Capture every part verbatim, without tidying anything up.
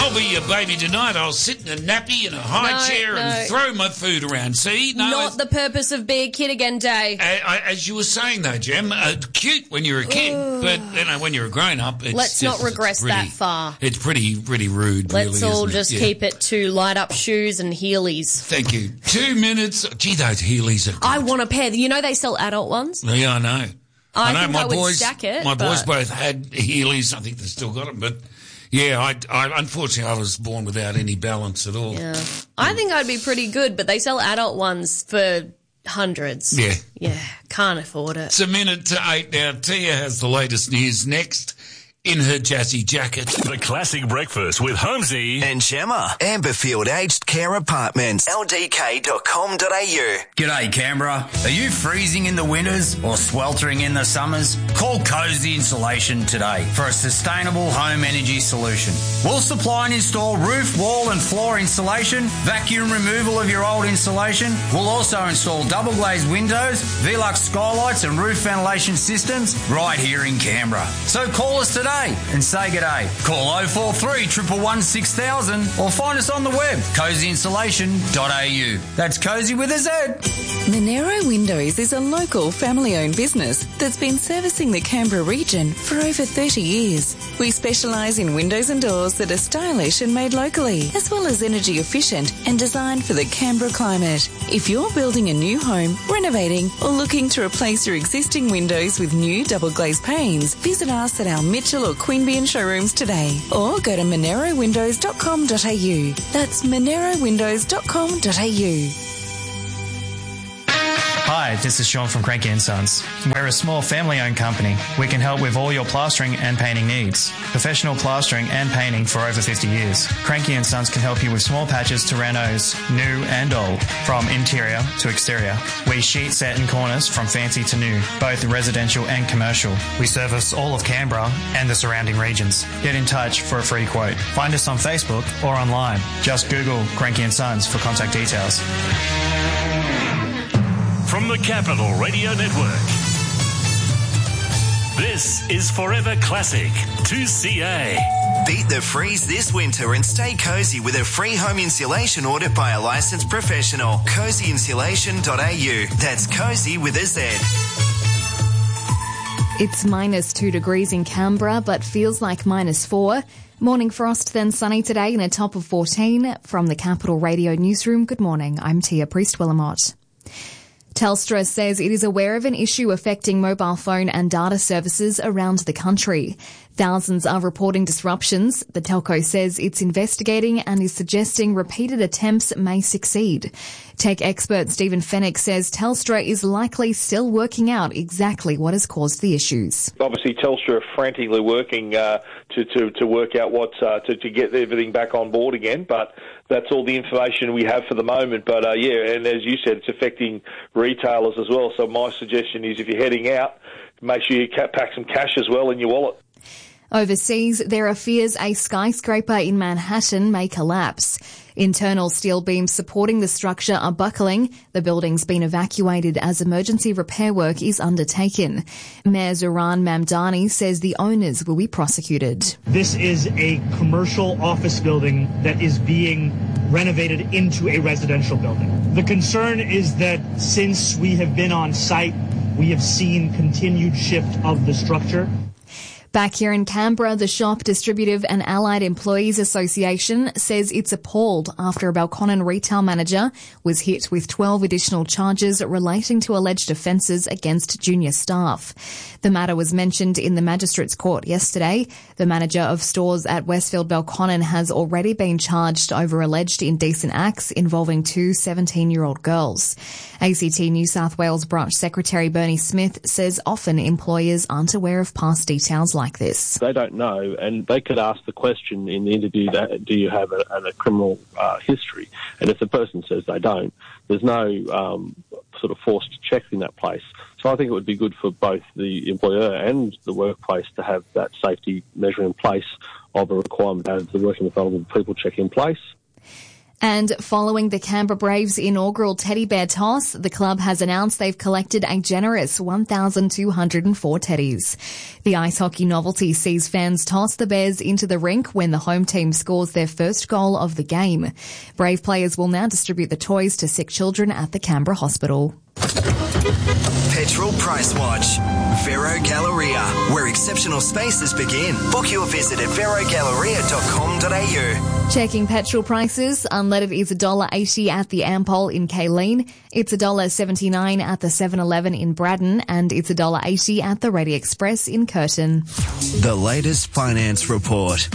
I'll be your baby tonight. I'll sit in a nappy in a high No, chair no. and throw my food around. See? No, Not the purpose of Be a Kid Again Day. I, I, as you were saying, though, Jem, uh, cute when you're a kid, but you know, when you're a grown-up, it's Let's just, not regress it's pretty, that far. It's pretty, pretty rude, Let's really, all isn't it? just Yeah. keep it to light-up shoes and Heelys. Thank you. Two minutes. Gee, those Heelys are good. I want a pair. You know they sell adult ones? Yeah, I know. I, know think my I would boys. stack it. My but... boys both had Heelys. I think they've still got them, but yeah, I, I unfortunately I was born without any balance at all. Yeah. I think I'd be pretty good, but they sell adult ones for hundreds. Yeah. Yeah, can't afford it. It's a minute to eight now. Tia has the latest news next in her jazzy jacket. The Classic Breakfast with Holmesy and Gemma. Amberfield Aged Care Apartments. L D K dot com dot A U. G'day Canberra. Are you freezing in the winters or sweltering in the summers? Call Cozy Insulation today for a sustainable home energy solution. We'll supply and install roof, wall and floor insulation, vacuum removal of your old insulation. We'll also install double glazed windows, Velux skylights and roof ventilation systems right here in Canberra. So call us today and say g'day. Call oh four three, one one one, six thousand or find us on the web, cozy insulation dot A U. That's Cozy with a Z. Monero Windows is a local family-owned business that's been servicing the Canberra region for over thirty years. We specialise in windows and doors that are stylish and made locally, as well as energy efficient and designed for the Canberra climate. If you're building a new home, renovating or looking to replace your existing windows with new double glazed panes, visit us at our Mitchell or Queanbeyan showrooms today or go to monero windows dot com dot A U. That's monero windows dot com dot A U. Hi, this is Sean from Cranky and Sons. We're a small family-owned company. We can help with all your plastering and painting needs. Professional plastering and painting for over fifty years. Cranky and Sons can help you with small patches to renos, new and old, from interior to exterior. We sheet set and corners from fancy to new, both residential and commercial. We service all of Canberra and the surrounding regions. Get in touch for a free quote. Find us on Facebook or online. Just Google Cranky and Sons for contact details. from the Capital Radio Network. This is Forever Classic two C A. Beat the freeze this winter and stay cozy with a free home insulation audit by a licensed professional. cozy insulation dot A U. That's cozy with a Z. It's minus two degrees in Canberra, but feels like minus four. Morning frost, then sunny today and a top of fourteen. From the Capital Radio Newsroom, good morning. I'm Tia Priest-Willamot. Telstra says it is aware of an issue affecting mobile phone and data services around the country. Thousands are reporting disruptions. The telco says it's investigating and is suggesting repeated attempts may succeed. Tech expert Stephen Fennick says Telstra is likely still working out exactly what has caused the issues. Obviously, Telstra are frantically working uh, to, to, to work out what's uh, to, to get everything back on board again, but that's all the information we have for the moment. But, uh, yeah, and as you said, it's affecting retailers as well. So my suggestion is if you're heading out, make sure you pack some cash as well in your wallet. Overseas, there are fears a skyscraper in Manhattan may collapse. Internal steel beams supporting the structure are buckling. The building's been evacuated as emergency repair work is undertaken. Mayor Zoran Mamdani says the owners will be prosecuted. This is a commercial office building that is being renovated into a residential building. The concern is that since we have been on site, we have seen continued shift of the structure. Back here in Canberra, the Shop Distributive and Allied Employees Association says it's appalled after a Belconnen retail manager was hit with twelve additional charges relating to alleged offences against junior staff. The matter was mentioned in the Magistrates Court yesterday. The manager of stores at Westfield Belconnen has already been charged over alleged indecent acts involving two seventeen-year-old girls. A C T New South Wales Branch Secretary Bernie Smith says often employers aren't aware of past details like Like this. They don't know, and they could ask the question in the interview, that, do you have a, a criminal uh, history? And if the person says they don't, there's no um, sort of forced checks in that place. So I think it would be good for both the employer and the workplace to have that safety measure in place of a requirement to have the working with vulnerable people check in place. And following the Canberra Braves' inaugural teddy bear toss, the club has announced they've collected a generous one thousand two hundred four teddies. The ice hockey novelty sees fans toss the bears into the rink when the home team scores their first goal of the game. Brave players will now distribute the toys to sick children at the Canberra Hospital. Petrol Price Watch. Vero Galleria, where exceptional spaces begin. Book your visit at vero galleria dot com dot a u. Checking petrol prices. Unleaded is one dollar eighty at the Ampol in Kayleen. It's one dollar seventy-nine at the seven eleven in Braddon, and it's one dollar eighty at the Ready Express in Curtin. The latest finance report.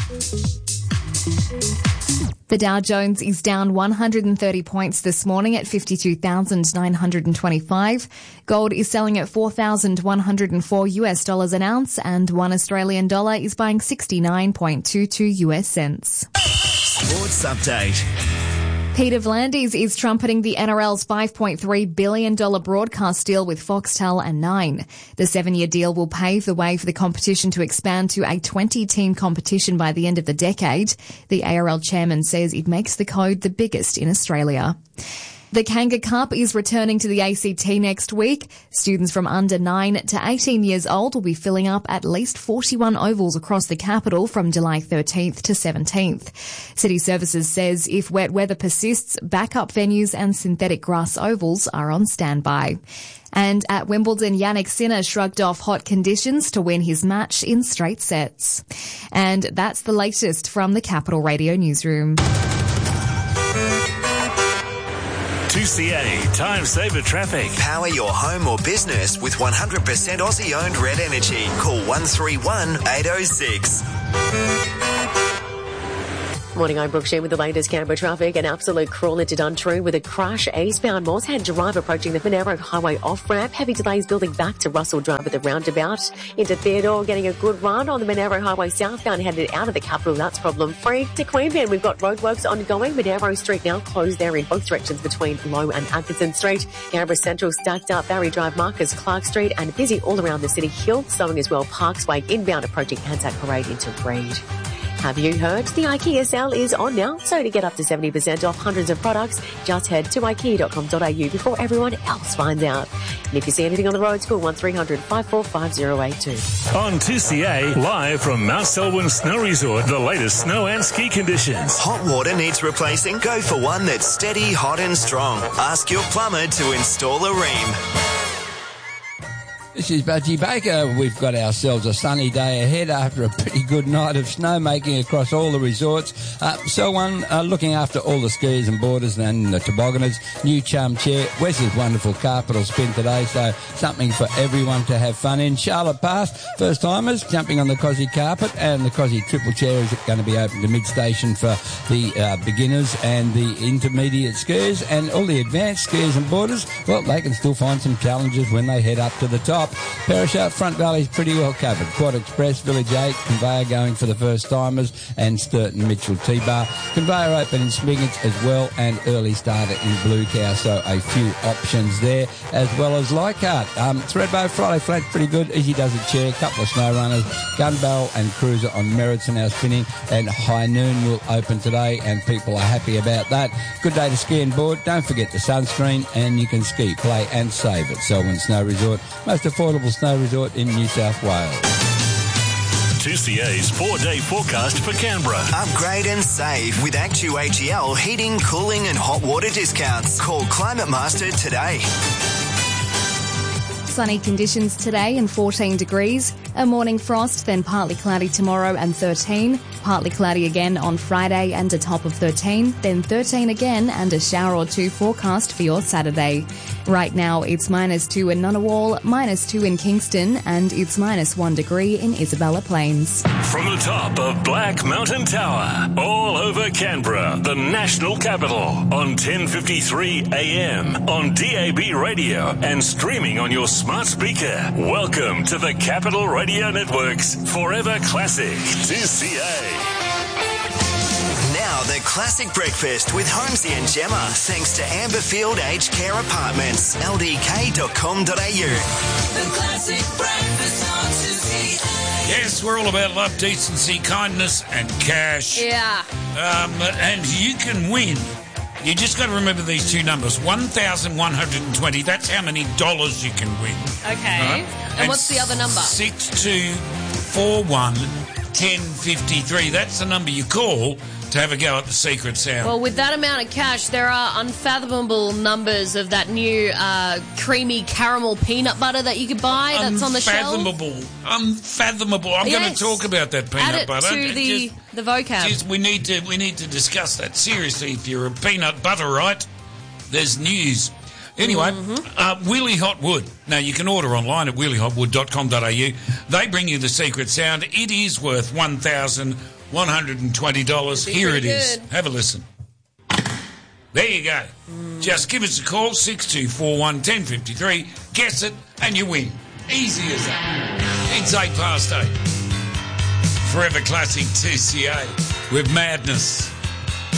The Dow Jones is down one hundred thirty points this morning at fifty-two thousand nine hundred twenty-five. Gold is selling at four thousand one hundred four US dollars an ounce, and one Australian dollar is buying sixty-nine point two two US cents. Sports update. Peter V'landys is trumpeting the N R L's five point three billion dollars broadcast deal with Foxtel and Nine. The seven-year deal will pave the way for the competition to expand to a twenty-team competition by the end of the decade. The A R L chairman says it makes the code the biggest in Australia. The Kanga Cup is returning to the A C T next week. Students from under nine to eighteen years old will be filling up at least forty-one ovals across the capital from July thirteenth to seventeenth. City Services says if wet weather persists, backup venues and synthetic grass ovals are on standby. And at Wimbledon, Jannik Sinner shrugged off hot conditions to win his match in straight sets. And that's the latest from the Capital Radio newsroom. two C A Time Saver Traffic. Power your home or business with one hundred percent Aussie-owned Red Energy. Call one three one, eight oh six. Morning, I'm Brooke Sheen with the latest Canberra traffic. An absolute crawl into Duntroon with a crash eastbound Morshead Drive approaching the Monaro Highway off-ramp. Heavy delays building back to Russell Drive at the roundabout. Into Theodore, getting a good run on the Monaro Highway southbound headed out of the capital. That's problem free. To Queanbeyan, we've got roadworks ongoing. Monaro Street now closed there in both directions between Low and Atkinson Street. Canberra Central stacked up. Barry Drive markers Clark Street and busy all around the city. Hill, slowing as well. Parks Way inbound approaching Anzac Parade into Reid. Have you heard? The IKEA sale is on now, so to get up to seventy percent off hundreds of products, just head to ikea dot com dot a u before everyone else finds out. And if you see anything on the road, call one three hundred, five four five, zero eight two. On two C A, live from Mount Selwyn Snow Resort, the latest snow and ski conditions. Hot water needs replacing? Go for one that's steady, hot and strong. Ask your plumber to install a ream. This is Budgie Baker. We've got ourselves a sunny day ahead after a pretty good night of snowmaking across all the resorts. Uh, Selwyn uh, looking after all the skiers and boarders and the tobogganers. New Chum Chair. Wes's wonderful carpet will spin today, so something for everyone to have fun in. Charlotte Pass, first timers jumping on the Cosy carpet, and the Cosy Triple Chair is going to be open to mid-station for the uh, beginners and the intermediate skiers, and all the advanced skiers and boarders, well, they can still find some challenges when they head up to the top. Perisher, Front Valley's pretty well covered. Quad Express, Village eight, Conveyor going for the first timers, and Sturton Mitchell T-Bar. Conveyor open in Smiggins as well, and early starter in Blue Cow, so a few options there, as well as Leichhardt. Um, Threadbow, Friday Flat, pretty good. Easy Does It Chair, couple of snow runners, Gun Barrel and Cruiser on Merits are now spinning, and High Noon will open today, and people are happy about that. Good day to ski and board. Don't forget the sunscreen, and you can ski, play and save at Selwyn Snow Resort. Most affordable snow resort in New South Wales. two C A's four-day forecast for Canberra. Upgrade and save with Actu A G L heating, cooling and hot water discounts. Call Climate Master today. Sunny conditions today and fourteen degrees. A morning frost, then partly cloudy tomorrow and thirteen. Partly cloudy again on Friday and a top of thirteen. Then thirteen again and a shower or two forecast for your Saturday. Right now it's minus two in Ngunnawal, minus two in Kingston, and it's minus one degree in Isabella Plains. From the top of Black Mountain Tower, all over Canberra, the national capital, on ten fifty-three A M, on D A B radio and streaming on your smart speaker. Welcome to the Capital Radio Network's Forever Classic two C A. Now the Classic Breakfast with Holmesy and Gemma, thanks to Amberfield Aged Care Apartments, L D K dot com dot a u. The Classic Breakfast on two C A. Yes, we're all about love, decency, kindness and cash. Yeah. Um, and you can win You just got to remember these two numbers. one thousand one hundred twenty, that's how many dollars you can win. Okay. Right? And, what's the other number? six two four one, one zero five three. That's the number you call to have a go at the secret sound. Well, with that amount of cash, there are unfathomable numbers of that new uh, creamy caramel peanut butter that you could buy that's on the shelf. Unfathomable. Unfathomable. I'm going Yes. to talk about that peanut Add it butter. to the, Just- the vocab. just- we need to we need to discuss that seriously. If you're a peanut butterite, there's news. Anyway, Mm-hmm. uh, Wheelie Hot Wood. Now, you can order online at wheelie hot wood dot com dot a u. They bring you the secret sound. It is worth one thousand one hundred twenty dollars. It'd be Here it pretty is. good. Have a listen. There you go. Mm. Just give us a call, six two four one, one zero five three. Guess it, and you win. Easy as that. It's eight past eight. Forever Classic two C A with Madness.